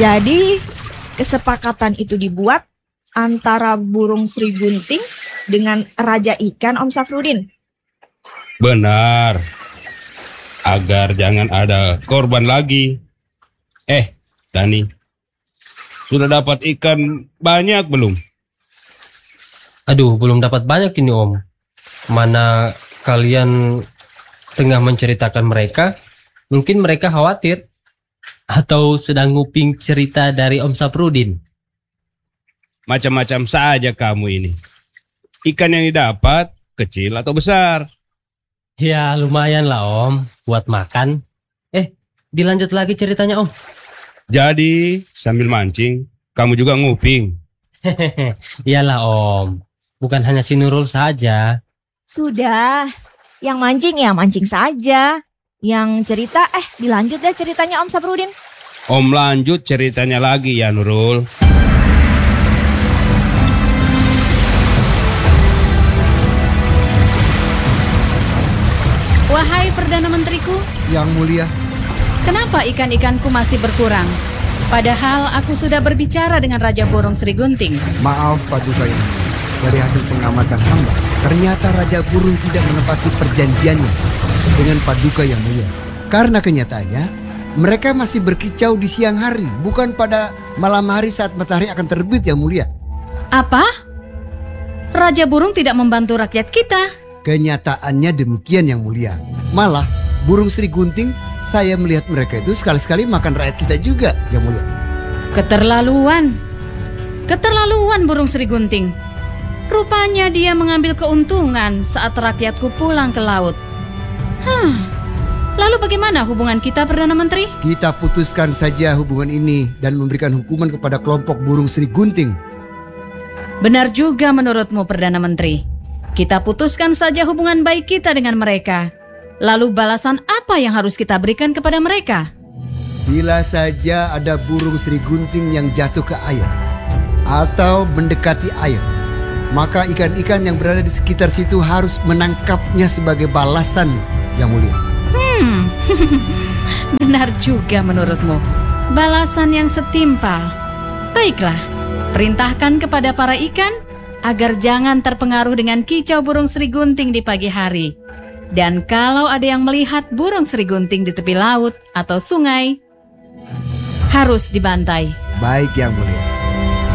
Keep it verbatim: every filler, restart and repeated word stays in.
Jadi kesepakatan itu dibuat antara burung Sri Gunting dengan Raja Ikan, Om Safrudin. Benar. Agar jangan ada korban lagi. Eh, Dani, sudah dapat ikan banyak belum? Aduh, belum dapat banyak ini Om. Mana kalian tengah menceritakan mereka, mungkin mereka khawatir atau sedang nguping cerita dari Om Safrudin. Macam-macam saja kamu ini. Ikan yang didapat kecil atau besar? Ya lumayan lah Om, buat makan. Eh, dilanjut lagi ceritanya Om. Jadi sambil mancing, kamu juga nguping? Hehehe, iyalah Om. Bukan hanya si Nurul saja. Sudah, yang mancing ya mancing saja. Yang cerita, eh dilanjut deh ceritanya Om Safrudin. Om lanjut ceritanya lagi ya Nurul. Wahai Perdana Menteriku, Yang mulia, kenapa ikan-ikanku masih berkurang? Padahal aku sudah berbicara dengan Raja Burung Sri Gunting. maaf Paduka Yang Mulia. Dari hasil pengamatan hamba, ternyata Raja Burung tidak menepati perjanjiannya dengan Paduka Yang Mulia. Karena kenyataannya, mereka masih berkicau di siang hari, bukan pada malam hari saat matahari akan terbit Yang Mulia. Apa? Raja Burung tidak membantu rakyat kita. Kenyataannya demikian Yang Mulia. Malah, burung Sri Gunting, saya melihat mereka itu sekali-sekali makan rakyat kita juga Yang Mulia. Keterlaluan. Keterlaluan burung Sri Gunting. Rupanya dia mengambil keuntungan saat rakyatku pulang ke laut. Hah. Lalu bagaimana hubungan kita, Perdana Menteri? Kita putuskan saja hubungan ini dan memberikan hukuman kepada kelompok burung Sri Gunting. Benar juga menurutmu, Perdana Menteri. Kita putuskan saja hubungan baik kita dengan mereka. Lalu balasan apa yang harus kita berikan kepada mereka? Bila saja ada burung Sri Gunting yang jatuh ke air atau mendekati air, maka ikan-ikan yang berada di sekitar situ harus menangkapnya sebagai balasan Yang Mulia. Hmm, benar juga menurutmu. Balasan yang setimpal. Baiklah, perintahkan kepada para ikan agar jangan terpengaruh dengan kicau burung Sri Gunting di pagi hari. Dan kalau ada yang melihat burung Sri Gunting di tepi laut atau sungai, harus dibantai. Baik Yang Mulia.